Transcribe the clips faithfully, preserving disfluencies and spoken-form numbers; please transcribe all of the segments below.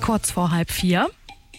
kurz vor halb vier.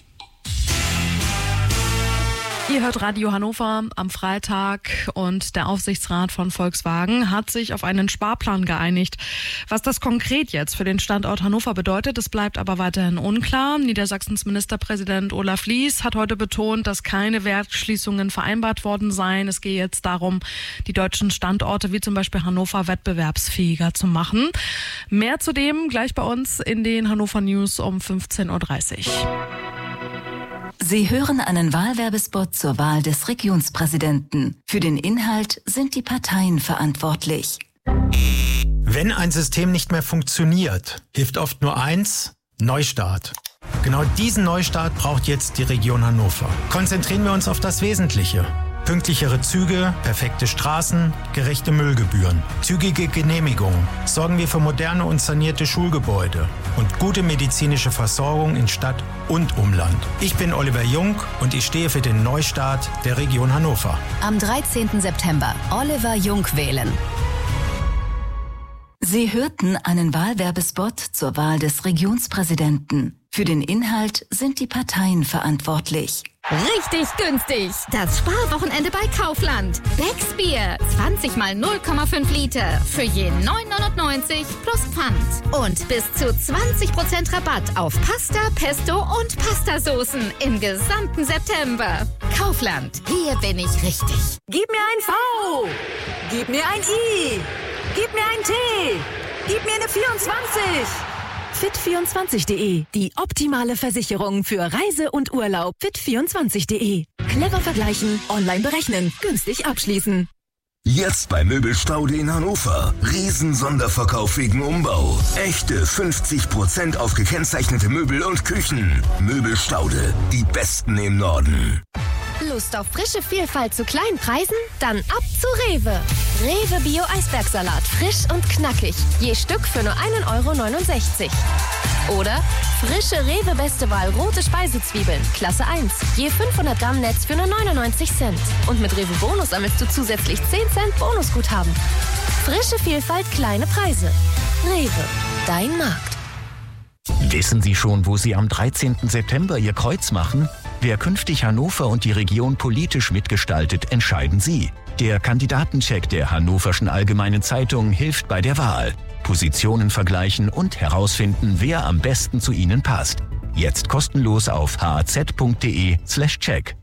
Ihr hört Radio Hannover am Freitag und der Aufsichtsrat von Volkswagen hat sich auf einen Sparplan geeinigt. Was das konkret jetzt für den Standort Hannover bedeutet, das bleibt aber weiterhin unklar. Niedersachsens Ministerpräsident Olaf Lies hat heute betont, dass keine Werksschließungen vereinbart worden seien. Es gehe jetzt darum, die deutschen Standorte wie zum Beispiel Hannover wettbewerbsfähiger zu machen. Mehr zudem gleich bei uns in den Hannover News um fünfzehn Uhr dreißig. Sie hören einen Wahlwerbespot zur Wahl des Regionspräsidenten. Für den Inhalt sind die Parteien verantwortlich. Wenn ein System nicht mehr funktioniert, hilft oft nur eins: Neustart. Genau diesen Neustart braucht jetzt die Region Hannover. Konzentrieren wir uns auf das Wesentliche. Pünktlichere Züge, perfekte Straßen, gerechte Müllgebühren, zügige Genehmigungen. Sorgen wir für moderne und sanierte Schulgebäude und gute medizinische Versorgung in Stadt und Umland. Ich bin Oliver Jung und ich stehe für den Neustart der Region Hannover. Am dreizehnten September Oliver Jung wählen. Sie hörten einen Wahlwerbespot zur Wahl des Regionspräsidenten. Für den Inhalt sind die Parteien verantwortlich. Richtig günstig! Das Sparwochenende bei Kaufland. Becks Bier, zwanzig mal null Komma fünf Liter für je neun neunundneunzig plus Pfand. Und bis zu zwanzig Prozent Rabatt auf Pasta, Pesto und Pastasoßen im gesamten September. Kaufland, hier bin ich richtig. Gib mir ein V! Gib mir ein I! Gib mir ein T! Gib mir eine vierundzwanzig! fit vierundzwanzig punkt de. Die optimale Versicherung für Reise und Urlaub. fit vierundzwanzig punkt de. Clever vergleichen, online berechnen, günstig abschließen. Jetzt bei Möbelstaude in Hannover. Riesen-Sonderverkauf wegen Umbau. Echte fünfzig Prozent auf gekennzeichnete Möbel und Küchen. Möbelstaude, die besten im Norden. Lust auf frische Vielfalt zu kleinen Preisen? Dann ab zu Rewe. Rewe Bio Eisbergsalat, frisch und knackig. Je Stück für nur ein Euro neunundsechzig. Oder frische Rewe Beste Wahl rote Speisezwiebeln, Klasse eins. Je fünfhundert Gramm Netz für nur neunundneunzig Cent. Und mit Rewe Bonus sammelst du zusätzlich zehn Cent Bonusguthaben. Frische Vielfalt, kleine Preise. Rewe, dein Markt. Wissen Sie schon, wo Sie am dreizehnten September Ihr Kreuz machen? Wer künftig Hannover und die Region politisch mitgestaltet, entscheiden Sie. Der Kandidatencheck der Hannoverschen Allgemeinen Zeitung hilft bei der Wahl. Positionen vergleichen und herausfinden, wer am besten zu Ihnen passt. Jetzt kostenlos auf haz punkt de slash check.